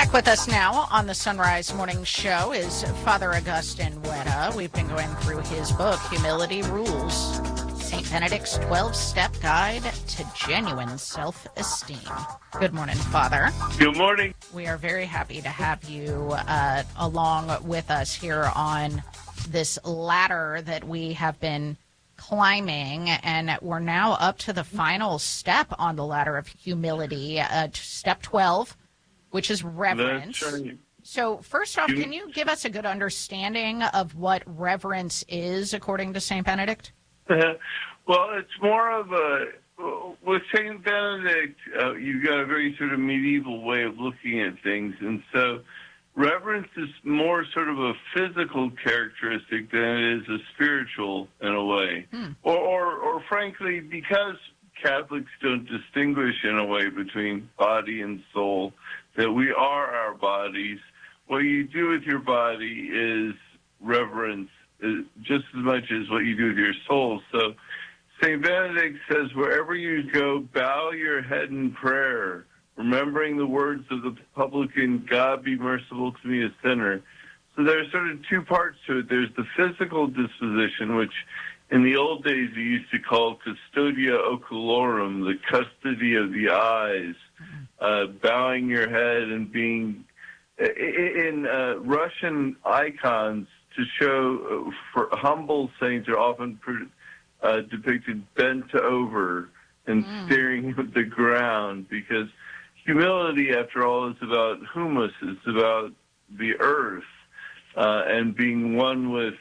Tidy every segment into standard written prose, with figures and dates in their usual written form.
Back with us now on the Sunrise Morning Show is Father Augustine Weta. We've been going through his book, Humility Rules, St. Benedict's 12-Step Guide to Genuine Self-Esteem. Good morning, Father. Good morning. We are very happy to have you along with us here on this ladder that we have been climbing, and we're now up to the final step on the ladder of humility, step 12, which is reverence. That's right. So first off, can you give us a good understanding of what reverence is according to St. Benedict? Well, it's more of with St. Benedict, you've got a very sort of medieval way of looking at things, and so reverence is more sort of a physical characteristic than it is a spiritual in a way. Or frankly, because Catholics don't distinguish in a way between body and soul, that we are our bodies, what you do with your body is reverence just as much as what you do with your soul. So St. Benedict says, wherever you go, bow your head in prayer, remembering the words of the publican, God be merciful to me, a sinner. So there's sort of two parts to it. There's the physical disposition, which in the old days we used to call custodia ocularum, the custody of the eyes, bowing your head and being in Russian icons to show for humble saints are often depicted bent over and staring at the ground, because humility, after all, is about humus. It's about the earth and being one with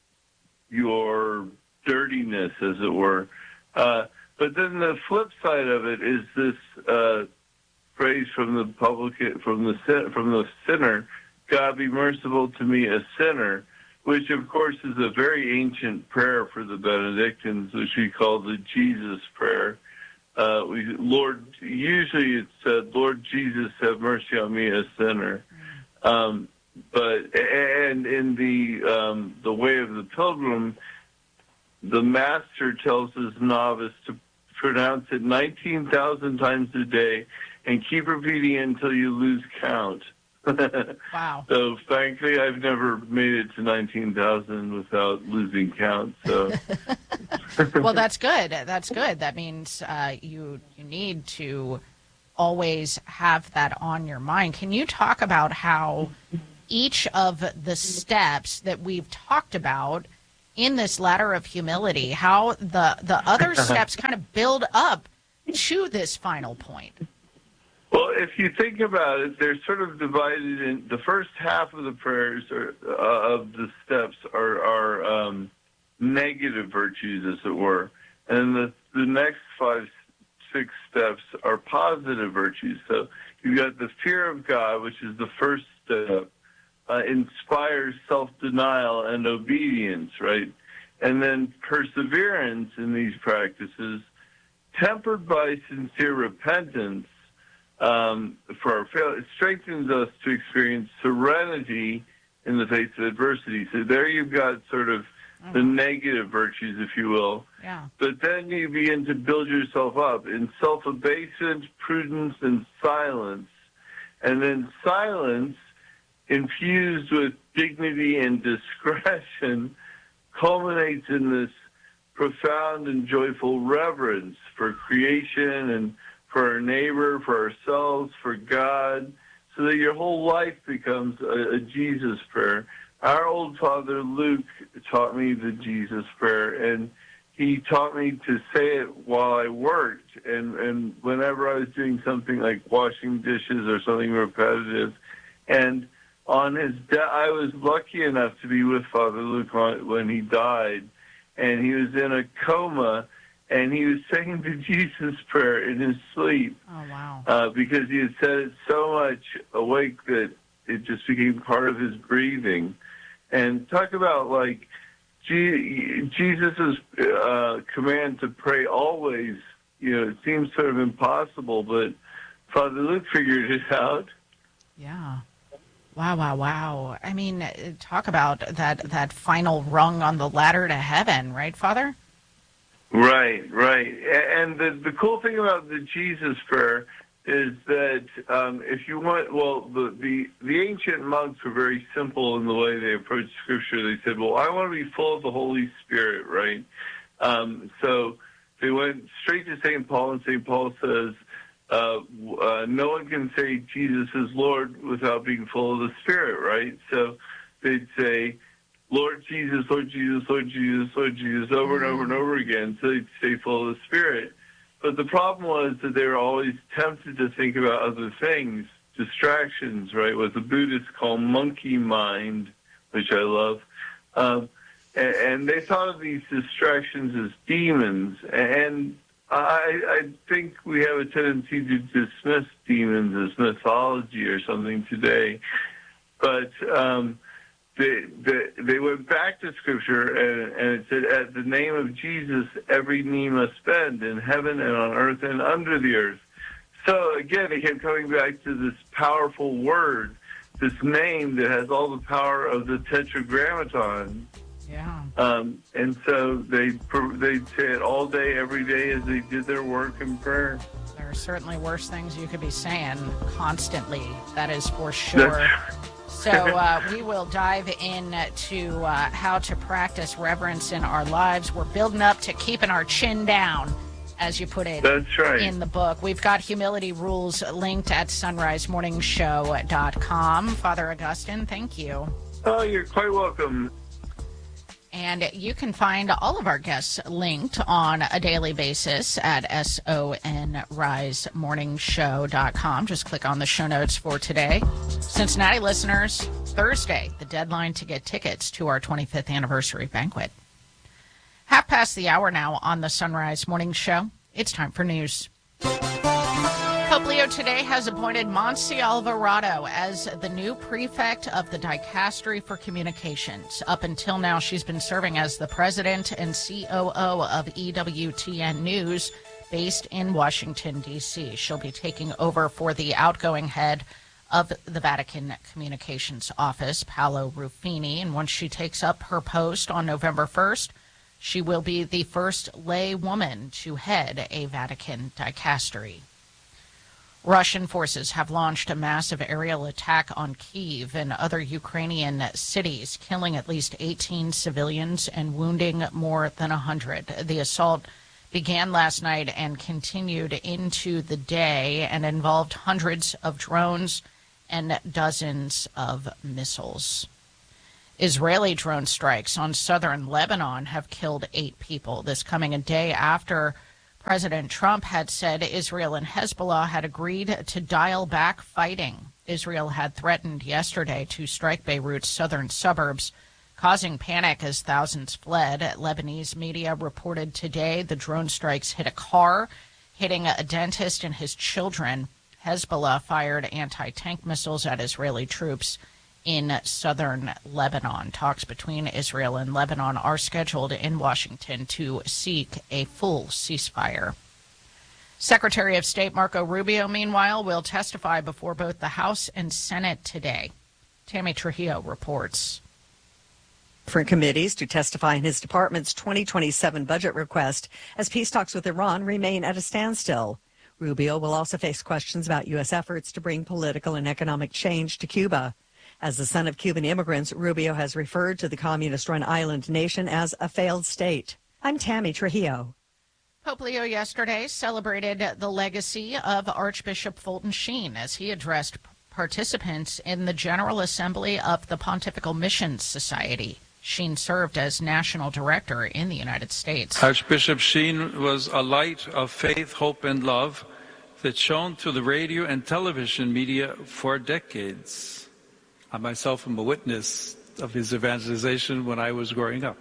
your dirtiness, as it were. But then the flip side of it is this phrase from the publican, from the sinner, God be merciful to me, a sinner, which of course is a very ancient prayer for the Benedictines, which we call the Jesus prayer. Usually it's said, Lord Jesus, have mercy on me, a sinner. But in the way of the pilgrim, the master tells his novice to pronounce it 19,000 times a day and keep repeating it until you lose count. Wow. So frankly, I've never made it to 19,000 without losing count. So, well, that's good. That's good. That means you need to always have that on your mind. Can you talk about how each of the steps that we've talked about in this ladder of humility, how the other steps kind of build up to this final point? Well, if you think about it, they're sort of divided in the first half of the prayers of the steps are negative virtues, as it were, and the next 5, 6 steps are positive virtues. So you've got the fear of God, which is the first step, inspires self-denial and obedience, right? And then perseverance in these practices, tempered by sincere repentance, for our failure, it strengthens us to experience serenity in the face of adversity. So there you've got sort of the negative virtues, if you will. Yeah. But then you begin to build yourself up in self-abasement, prudence, and silence. And then silence, infused with dignity and discretion, culminates in this profound and joyful reverence for creation and for our neighbor, for ourselves, for God, so that your whole life becomes a Jesus prayer. Our old Father Luke taught me the Jesus prayer, and he taught me to say it while I worked, and whenever I was doing something like washing dishes or something repetitive. And on his death, I was lucky enough to be with Father Luke when he died, and he was in a coma, and he was saying the Jesus prayer in his sleep. Oh, wow. Because he had said it so much awake that it just became part of his breathing. And talk about, like, Jesus' command to pray always, it seems sort of impossible, but Father Luke figured it out. Yeah. Wow. I mean, talk about that final rung on the ladder to heaven, right, Father? Right. And the cool thing about the Jesus prayer, is that if you want, well, the ancient monks were very simple in the way they approached Scripture. They said, well, I want to be full of the Holy Spirit, right? So they went straight to St. Paul, and St. Paul says, no one can say Jesus is Lord without being full of the Spirit, right? So they'd say, Lord Jesus, Lord Jesus, Lord Jesus, Lord Jesus, over and over and over again, so they'd stay full of the Spirit. But the problem was that they were always tempted to think about other things, distractions, right, what the Buddhists call monkey mind, which I love. And they thought of these distractions as demons. And I think we have a tendency to dismiss demons as mythology or something today. But they went back to Scripture, and it said, at the name of Jesus, every knee must bend in heaven and on earth and under the earth. So again, they kept coming back to this powerful word, this name that has all the power of the Tetragrammaton. Yeah. And so they'd say it all day, every day as they did their work in prayer. There are certainly worse things you could be saying constantly. That is for sure. So we will dive into how to practice reverence in our lives. We're building up to keeping our chin down, as you put it. That's right. In the book. We've got humility rules linked at sunrisemorningshow.com. Father Augustine, thank you. Oh, you're quite welcome. And you can find all of our guests linked on a daily basis at sonrisemorningshow.com. Just click on the show notes for today. Cincinnati listeners, Thursday, the deadline to get tickets to our 25th anniversary banquet. 5:30 now on the Sunrise Morning Show. It's time for news. Pope Leo today has appointed Monse Alvarado as the new prefect of the Dicastery for Communications. Up until now, she's been serving as the president and COO of EWTN News, based in Washington, D.C. She'll be taking over for the outgoing head of the Vatican Communications Office, Paolo Ruffini. And once she takes up her post on November 1st, she will be the first lay woman to head a Vatican dicastery. Russian forces have launched a massive aerial attack on Kyiv and other Ukrainian cities, killing at least 18 civilians and wounding more than 100. The assault began last night and continued into the day and involved hundreds of drones and dozens of missiles. Israeli drone strikes on southern Lebanon have killed 8 people. This coming a day after President Trump had said Israel and Hezbollah had agreed to dial back fighting. Israel had threatened yesterday to strike Beirut's southern suburbs, causing panic as thousands fled. Lebanese media reported today the drone strikes hit a car, hitting a dentist and his children. Hezbollah fired anti-tank missiles at Israeli troops in southern Lebanon. Talks between Israel and Lebanon are scheduled in Washington to seek a full ceasefire. Secretary of State Marco Rubio, meanwhile, will testify before both the House and Senate today. Tammy Trujillo reports. Different committees to testify in his department's 2027 budget request as peace talks with Iran remain at a standstill. Rubio will also face questions about U.S. efforts to bring political and economic change to Cuba. As the son of Cuban immigrants, Rubio has referred to the communist-run island nation as a failed state. I'm Tammy Trujillo. Pope Leo yesterday celebrated the legacy of Archbishop Fulton Sheen as he addressed participants in the General Assembly of the Pontifical Missions Society. Sheen served as national director in the United States. Archbishop Sheen was a light of faith, hope, and love that shone through the radio and television media for decades. I myself am a witness of his evangelization when I was growing up.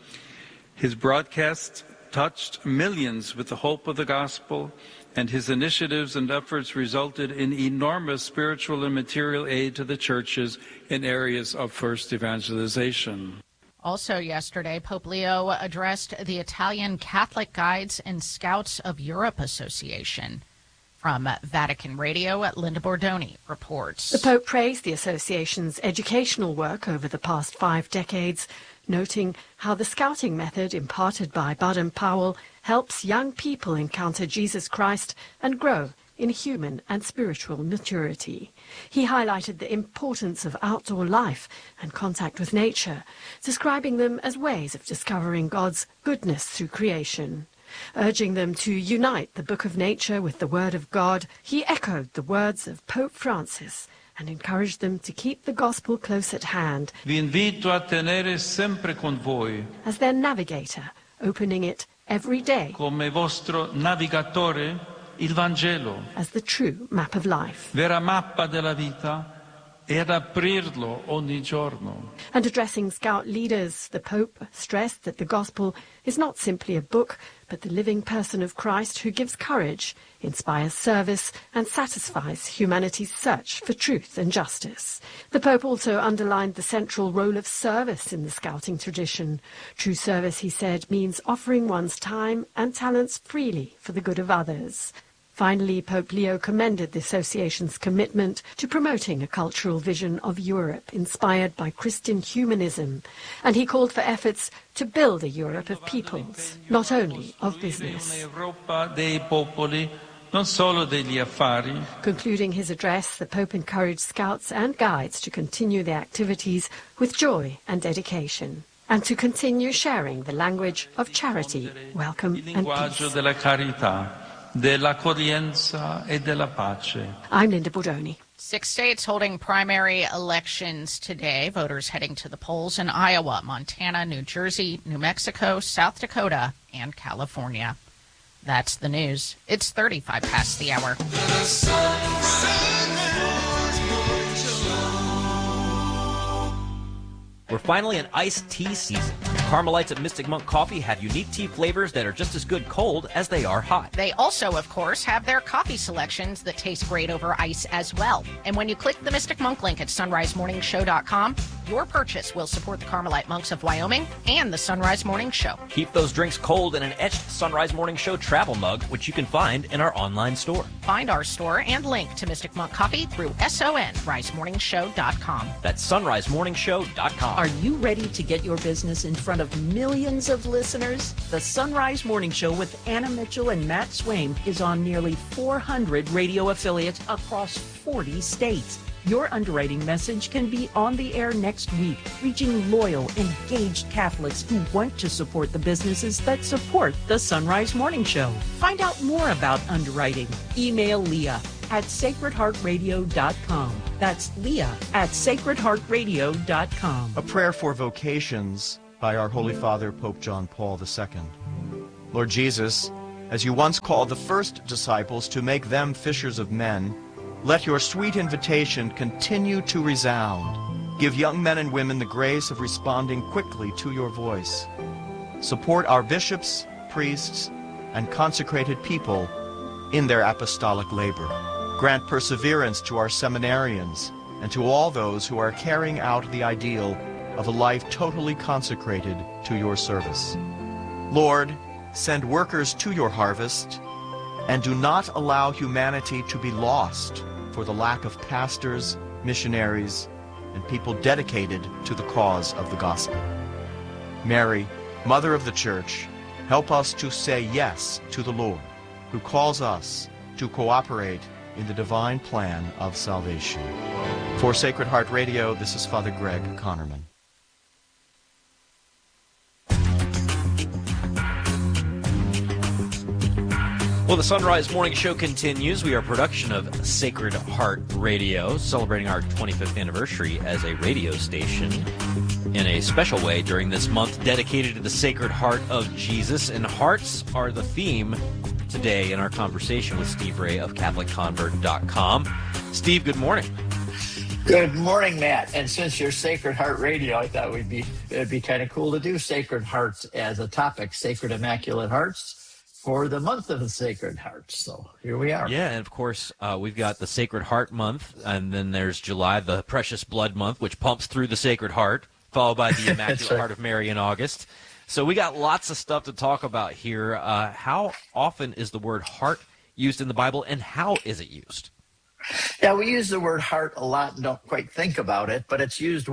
His broadcasts touched millions with the hope of the gospel, and his initiatives and efforts resulted in enormous spiritual and material aid to the churches in areas of first evangelization. Also yesterday, Pope Leo addressed the Italian Catholic Guides and Scouts of Europe Association. From Vatican Radio, Linda Bordoni reports. The Pope praised the association's educational work over the past 5 decades, noting how the scouting method imparted by Baden-Powell helps young people encounter Jesus Christ and grow in human and spiritual maturity. He highlighted the importance of outdoor life and contact with nature, describing them as ways of discovering God's goodness through creation. Urging them to unite the Book of Nature with the Word of God, he echoed the words of Pope Francis and encouraged them to keep the gospel close at hand. Vi invito a tenere sempre con voi as their navigator, opening it every day come vostro navigatore il Vangelo, as the true map of life. vera mappa della vita, e ad aprirlo ogni giorno. And addressing Scout leaders, the Pope stressed that the gospel is not simply a book, but the living person of Christ who gives courage, inspires service, and satisfies humanity's search for truth and justice. The Pope also underlined the central role of service in the Scouting tradition. True service, he said, means offering one's time and talents freely for the good of others. Finally, Pope Leo commended the association's commitment to promoting a cultural vision of Europe inspired by Christian humanism, and he called for efforts to build a Europe of peoples, not only of business. Concluding his address, the Pope encouraged Scouts and Guides to continue their activities with joy and dedication, and to continue sharing the language of charity, welcome and peace. Dell'accoglienza e della pace. I'm Linda Bordoni. 6 states holding primary elections today. Voters heading to the polls in Iowa, Montana, New Jersey, New Mexico, South Dakota, and California. That's the news. It's 35 past the hour. We're finally in iced tea season. Carmelites at Mystic Monk Coffee have unique tea flavors that are just as good cold as they are hot. They also, of course, have their coffee selections that taste great over ice as well. And when you click the Mystic Monk link at sunrisemorningshow.com, your purchase will support the Carmelite Monks of Wyoming and the Sunrise Morning Show. Keep those drinks cold in an etched Sunrise Morning Show travel mug, which you can find in our online store. Find our store and link to Mystic Monk Coffee through sunrisemorningshow.com. That's sunrisemorningshow.com. Are you ready to get your business in front of millions of listeners? The Sunrise Morning Show with Anna Mitchell and Matt Swaim is on nearly 400 radio affiliates across 40 states. Your underwriting message can be on the air next week, reaching loyal, engaged Catholics who want to support the businesses that support the Sunrise Morning Show. Find out more about underwriting. Email Leah at sacredheartradio.com. That's Leah at sacredheartradio.com. A prayer for vocations by our Holy Father, Pope John Paul II. Lord Jesus, as you once called the first disciples to make them fishers of men, let your sweet invitation continue to resound. Give young men and women the grace of responding quickly to your voice. Support our bishops, priests, and consecrated people in their apostolic labor. Grant perseverance to our seminarians and to all those who are carrying out the ideal of a life totally consecrated to your service. Lord, send workers to your harvest, and do not allow humanity to be lost for the lack of pastors, missionaries, and people dedicated to the cause of the gospel. Mary, Mother of the Church, help us to say yes to the Lord, who calls us to cooperate in the divine plan of salvation. For Sacred Heart Radio, this is Father Greg Connerman. Well, the Sunrise Morning Show continues. We are a production of Sacred Heart Radio, celebrating our 25th anniversary as a radio station in a special way during this month dedicated to the Sacred Heart of Jesus. And hearts are the theme today in our conversation with Steve Ray of CatholicConvert.com. Steve, good morning. Good morning, Matt. And since you're Sacred Heart Radio, I thought it'd be kind of cool to do Sacred Hearts as a topic, Sacred Immaculate Hearts, for the month of the Sacred Heart. So here we are. Yeah, and of course, we've got the Sacred Heart Month, and then there's July, the Precious Blood Month, which pumps through the Sacred Heart, followed by the Immaculate right. Heart of Mary in August. So we got lots of stuff to talk about here. How often is the word heart used in the Bible, and how is it used? Yeah, we use the word heart a lot and don't quite think about it, but it's used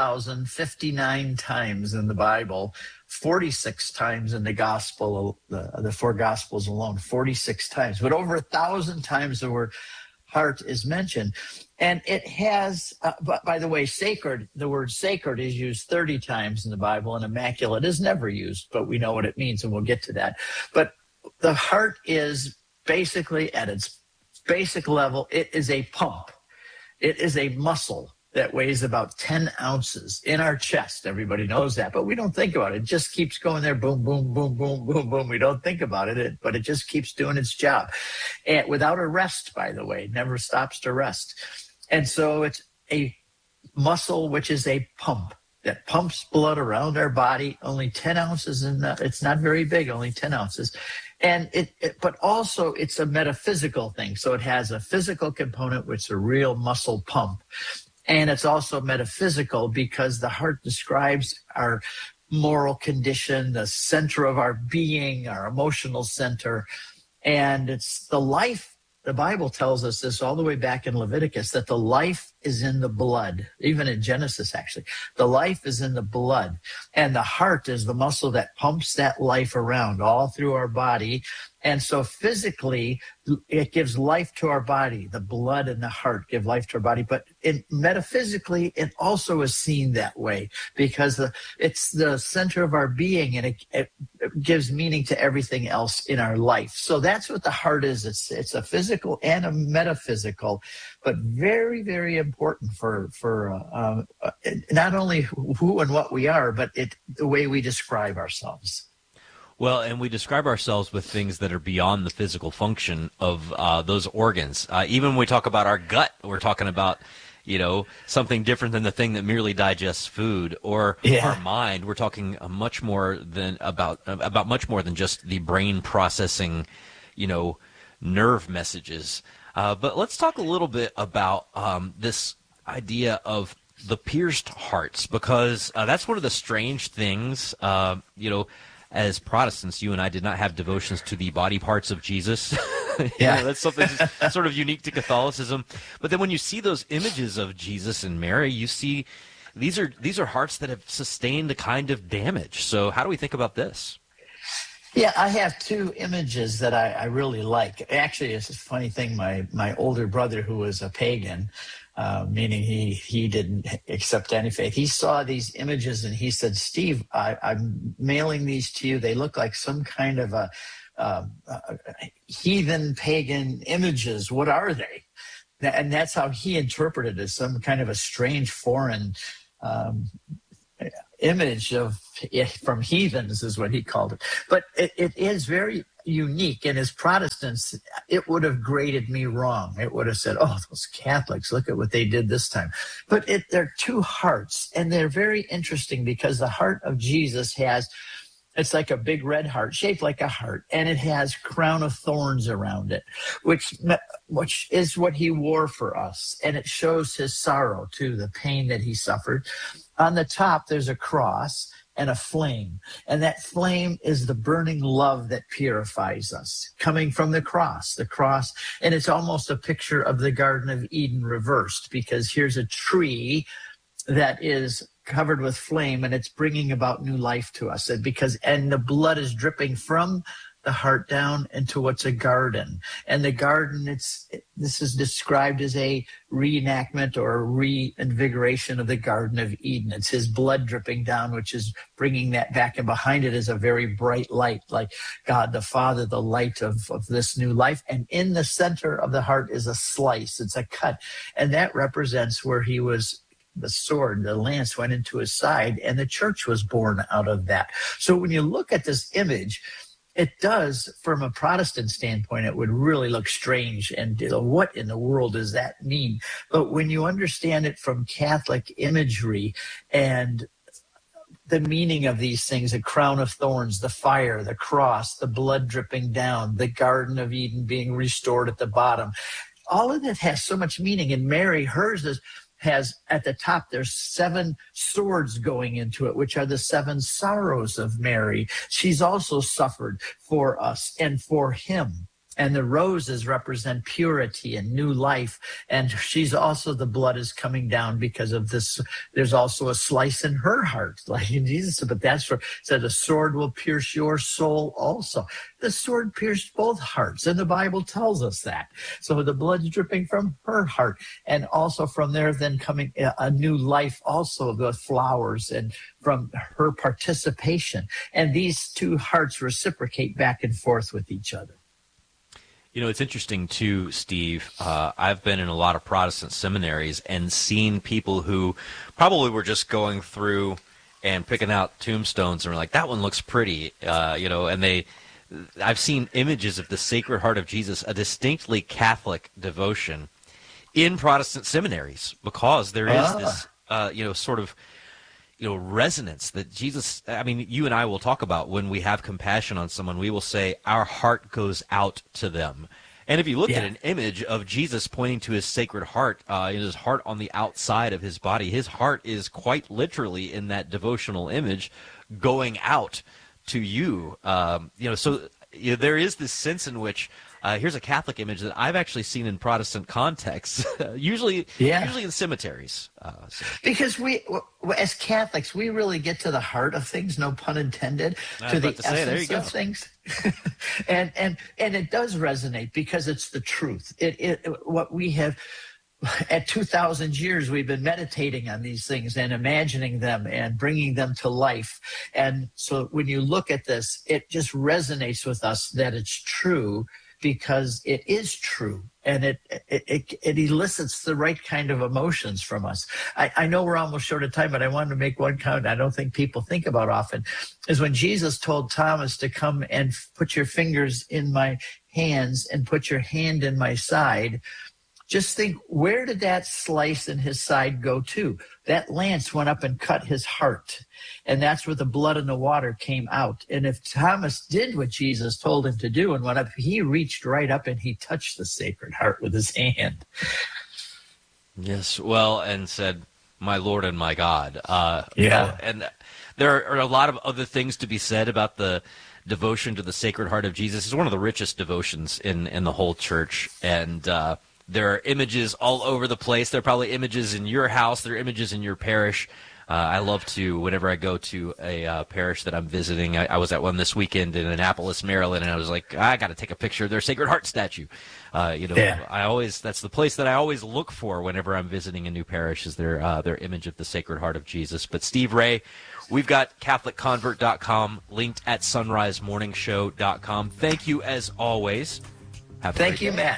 1,059 times in the Bible, 46 times in the gospel, the four gospels alone, 46 times. But over 1,000 times the word heart is mentioned. And it has, by the way, sacred, the word sacred is used 30 times in the Bible, and immaculate is never used, but we know what it means, and we'll get to that. But the heart is basically, at its basic level, it is a pump. It is a muscle that weighs about 10 ounces in our chest. Everybody knows that, but we don't think about it. It just keeps going there, boom, boom, boom, boom, boom, boom. We don't think about it, but it just keeps doing its job. And without a rest, by the way, never stops to rest. And so it's a muscle which is a pump that pumps blood around our body, only 10 ounces, it's not very big, only 10 ounces. And but also it's a metaphysical thing. So it has a physical component, which is a real muscle pump. And it's also metaphysical because the heart describes our moral condition, the center of our being, our emotional center. And it's the life. The Bible tells us this all the way back in Leviticus, that the life is in the blood, even in Genesis, actually. The life is in the blood, and the heart is the muscle that pumps that life around all through our body. And so physically, it gives life to our body. The blood and the heart give life to our body. But metaphysically, it also is seen that way because it's the center of our being, and it gives meaning to everything else in our life. So that's what the heart is. It's a physical and a metaphysical, but very, very important for not only who and what we are, but the way we describe ourselves. Well, and we describe ourselves with things that are beyond the physical function of those organs. Even when we talk about our gut, we're talking about, something different than the thing that merely digests food, or our mind. We're talking much more than about much more than just the brain processing, nerve messages. But let's talk a little bit about this idea of the pierced hearts, because that's one of the strange things, as Protestants, you and I did not have devotions to the body parts of Jesus. That's something sort of unique to Catholicism. But then when you see those images of Jesus and Mary, you see these are hearts that have sustained a kind of damage. So how do we think about this? Yeah, I have two images that I really like. Actually, it's a funny thing. My older brother, who was a pagan, meaning he didn't accept any faith, he saw these images and he said, "Steve, I'm mailing these to you. They look like some kind of a heathen pagan images. What are they?" And that's how he interpreted it, as some kind of a strange foreign image from heathens, is what he called it. But it is very unique, and as Protestants, it would have graded me wrong. It would have said, "Oh, those Catholics, look at what they did this time." But they're two hearts, and they're very interesting because the heart of Jesus it's like a big red heart, shaped like a heart, and it has crown of thorns around it, which is what he wore for us, and it shows his sorrow too, the pain that he suffered. On the top, there's a cross and a flame, and that flame is the burning love that purifies us, coming from the cross, and it's almost a picture of the Garden of Eden reversed, because here's a tree that is covered with flame, and it's bringing about new life to us, and the blood is dripping from the heart down into what's a garden. And the garden, this is described as a reenactment or a reinvigoration of the Garden of Eden. It's his blood dripping down, which is bringing that back, and behind it is a very bright light, like God the Father, the light of this new life. And in the center of the heart is a slice, it's a cut, and that represents where he was. The sword, the lance went into his side, and the church was born out of that. So when you look at this image, it does, from a Protestant standpoint, it would really look strange, and what in the world does that mean? But when you understand it from Catholic imagery and the meaning of these things, the crown of thorns, the fire, the cross, the blood dripping down, the Garden of Eden being restored at the bottom, all of that has so much meaning. And Mary, hers has at the top, there's 7 swords going into it, which are the 7 sorrows of Mary. She's also suffered for us and for him. And the roses represent purity and new life. And she's also, the blood is coming down because of this. There's also a slice in her heart, like in Jesus. But that's for, said a sword will pierce your soul also. The sword pierced both hearts, and the Bible tells us that. So the blood's dripping from her heart. And also from there then coming a new life, also the flowers, and from her participation. And these two hearts reciprocate back and forth with each other. You know, it's interesting, too, Steve. I've been in a lot of Protestant seminaries and seen people who probably were just going through and picking out tombstones and were like, that one looks pretty, and I've seen images of the Sacred Heart of Jesus, a distinctly Catholic devotion, in Protestant seminaries, because there is this, resonance that Jesus, I mean, you and I will talk about when we have compassion on someone, we will say our heart goes out to them. And if you look at an image of Jesus pointing to his Sacred Heart, his heart on the outside of his body, his heart is quite literally in that devotional image going out to you. There is this sense in which here's a Catholic image that I've actually seen in Protestant contexts, usually in cemeteries. Because we, as Catholics, we really get to the heart of things, no pun intended, to the essence of things. and it does resonate because it's the truth. What we have, at 2,000 years, we've been meditating on these things and imagining them and bringing them to life. And so when you look at this, it just resonates with us that it's true, because it is true, and it elicits the right kind of emotions from us. I know we're almost short of time, but I wanted to make one comment I don't think people think about often, is when Jesus told Thomas to come and put your fingers in my hands and put your hand in my side. Just think, where did that slice in his side go to? That lance went up and cut his heart. And that's where the blood and the water came out. And if Thomas did what Jesus told him to do and went up, he reached right up and he touched the Sacred Heart with his hand. Yes, well, and said, my Lord and my God. And there are a lot of other things to be said about the devotion to the Sacred Heart of Jesus. It's one of the richest devotions in the whole church. And there are images all over the place. There are probably images in your house. There are images in your parish. I love to, whenever I go to a parish that I'm visiting, I was at one this weekend in Annapolis, Maryland, and I was like, I got to take a picture of their Sacred Heart statue. That's the place that I always look for whenever I'm visiting a new parish, is their image of the Sacred Heart of Jesus. But Steve Ray, we've got CatholicConvert.com linked at SunriseMorningshow.com. Thank you as always. Thank you, Matt.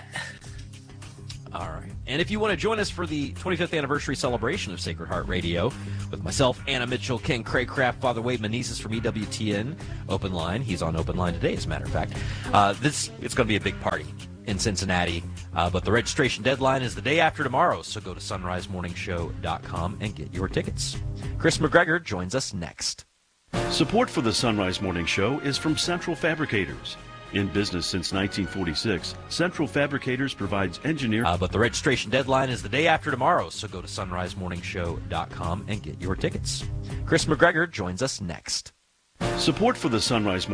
All right. And if you want to join us for the 25th anniversary celebration of Sacred Heart Radio with myself, Anna Mitchell, Ken Craycraft, Father Wade Menezes from EWTN, Open Line. He's on Open Line today, as a matter of fact. It's going to be a big party in Cincinnati, but the registration deadline is the day after tomorrow, so go to sunrisemorningshow.com and get your tickets. Chris McGregor joins us next. Support for the Sunrise Morning Show is from Central Fabricators. In business since 1946, Central Fabricators provides engineering. But the registration deadline is the day after tomorrow, so go to sunrisemorningshow.com and get your tickets. Chris McGregor joins us next. Support for the Sunrise